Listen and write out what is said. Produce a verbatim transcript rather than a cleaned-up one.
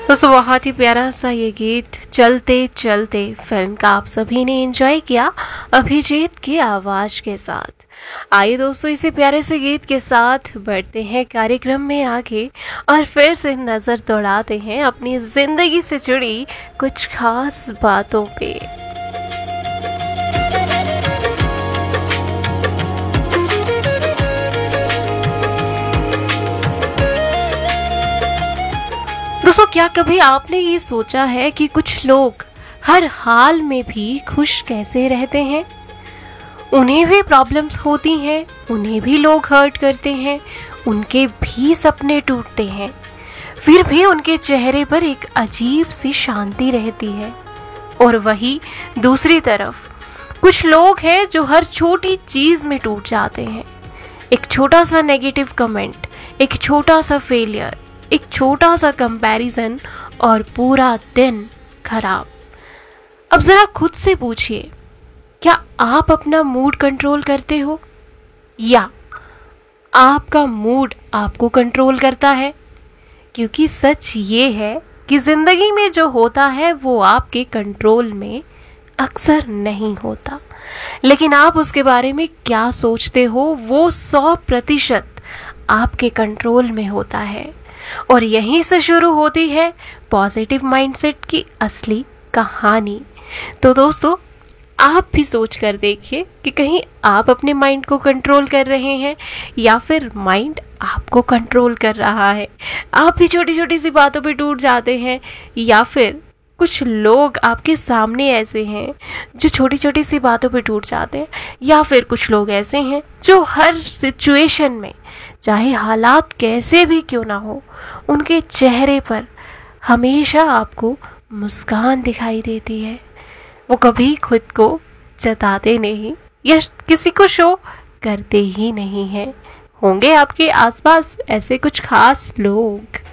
दोस्तों बहुत ही प्यारा सा ये गीत चलते चलते फिल्म का आप सभी ने एंजॉय किया अभिजीत की आवाज़ के साथ। आइए दोस्तों इसी प्यारे से गीत के साथ बढ़ते हैं कार्यक्रम में आगे और फिर से नज़र दौड़ाते हैं अपनी ज़िंदगी से जुड़ी कुछ खास बातों पे। दोस्तों क्या कभी आपने ये सोचा है कि कुछ लोग हर हाल में भी खुश कैसे रहते हैं? उन्हें भी प्रॉब्लम्स होती हैं, उन्हें भी लोग हर्ट करते हैं, उनके भी सपने टूटते हैं, फिर भी उनके चेहरे पर एक अजीब सी शांति रहती है। और वही दूसरी तरफ कुछ लोग हैं जो हर छोटी चीज़ में टूट जाते हैं। एक छोटा सा नेगेटिव कमेंट, एक छोटा सा फेलियर, एक छोटा सा कंपैरिजन और पूरा दिन खराब। अब ज़रा खुद से पूछिए, क्या आप अपना मूड कंट्रोल करते हो या आपका मूड आपको कंट्रोल करता है? क्योंकि सच ये है कि ज़िंदगी में जो होता है वो आपके कंट्रोल में अक्सर नहीं होता, लेकिन आप उसके बारे में क्या सोचते हो वो सौ प्रतिशत आपके कंट्रोल में होता है। और यहीं से शुरू होती है पॉजिटिव माइंडसेट की असली कहानी। तो दोस्तों आप भी सोच कर देखिए कि कहीं आप अपने माइंड को कंट्रोल कर रहे हैं या फिर माइंड आपको कंट्रोल कर रहा है। आप भी छोटी छोटी सी बातों पे टूट जाते हैं या फिर कुछ लोग आपके सामने ऐसे हैं जो छोटी छोटी सी बातों पे टूट जाते हैं, या फिर कुछ लोग ऐसे हैं जो हर सिचुएशन में चाहे हालात कैसे भी क्यों ना हो उनके चेहरे पर हमेशा आपको मुस्कान दिखाई देती है। वो कभी खुद को जताते नहीं या किसी को शो करते ही नहीं हैं। होंगे आपके आसपास ऐसे कुछ खास लोग।